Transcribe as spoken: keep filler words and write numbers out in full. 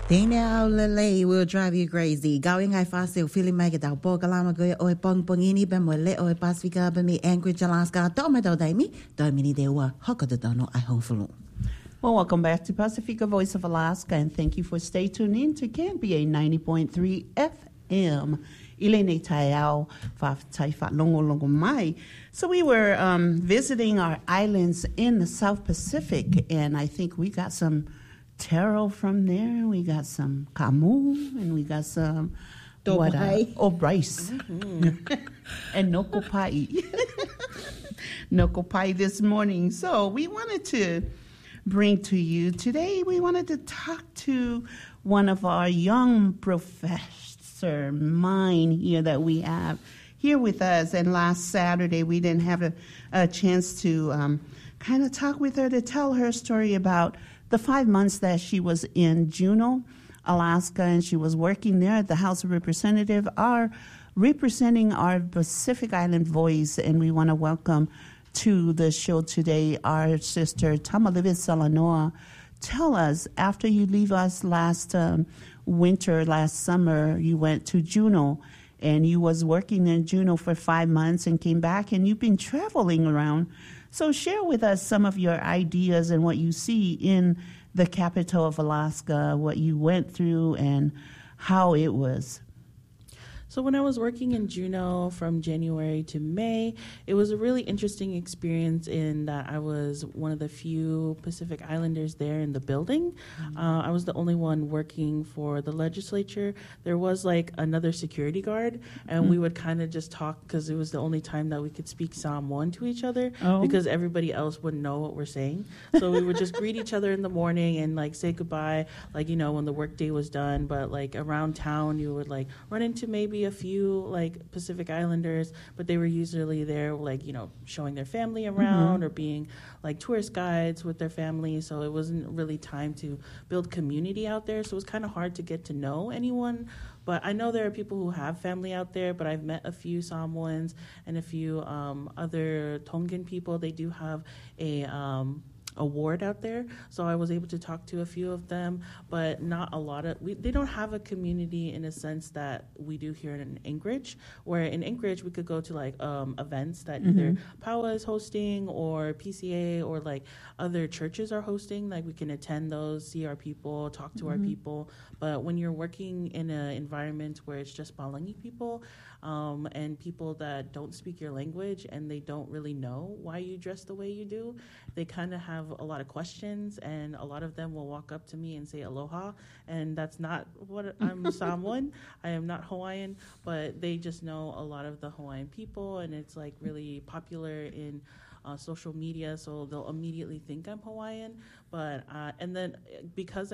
Dana Lele will drive you crazy. Going I fácil, feeling make it out. Bogalama go oi bong bongini ben wale oi Pacifica ben me Anchorage, Alaska. Tomato daimi. Domini de wa Hokkaido I hopefully. Well, welcome back to Pacifica Voice of Alaska, and thank you for staying tuned in to K B A ninety point three F M. Ilene Taiao, Faf Taifa Longo Longo Mai. So we were um, visiting our islands in the South Pacific, and I think we got some taro from there. We got some kamu, and we got some what, uh, oh, rice mm-hmm. and noko pai. Noko pai this morning. So we wanted to bring to you today. We wanted to talk to one of our young professor mind here that we have here with us. And last Saturday we didn't have a, a chance to um, kind of talk with her to tell her story about the five months that she was in Juneau, Alaska, and she was working there at the House of Representatives, are representing our Pacific Island voice. And we want to welcome to the show today our sister Tamalivis Salanoa. Tell us, after you leave us last um, winter, last summer, you went to Juneau, and you was working in Juneau for five months and came back, and you've been traveling around. So share with us some of your ideas and what you see in the capital of Alaska, what you went through and how it was. So when I was working in Juneau from January to May, it was a really interesting experience in that I was one of the few Pacific Islanders there in the building. Mm-hmm. Uh, I was the only one working for the legislature. There was like another security guard, and mm-hmm. we would kind of just talk because it was the only time that we could speak Samoan to each other oh. because everybody else wouldn't know what we're saying. So we would just greet each other in the morning and like say goodbye, like, you know, when the workday was done. But like around town, you would like run into maybe a few like Pacific Islanders, but they were usually there like, you know, showing their family around mm-hmm. or being like tourist guides with their family. So it wasn't really time to build community out there. So it was kind of hard to get to know anyone. But I know there are people who have family out there, but I've met a few Samoans and a few um, other Tongan people. They do have a um, award out there, so I was able to talk to a few of them, but not a lot of we, they don't have a community in a sense that we do here in Anchorage, where in Anchorage we could go to like um, events that mm-hmm. either P A W A is hosting or P C A or like other churches are hosting, like we can attend those, see our people, talk to mm-hmm. our people. But when you're working in an environment where it's just Palangi people um, and people that don't speak your language and they don't really know why you dress the way you do, they kind of have a lot of questions, and a lot of them will walk up to me and say aloha, and that's not what I'm Samoan. I am not Hawaiian, but they just know a lot of the Hawaiian people, and it's like really popular in uh, social media, so they'll immediately think I'm Hawaiian. But uh, and then because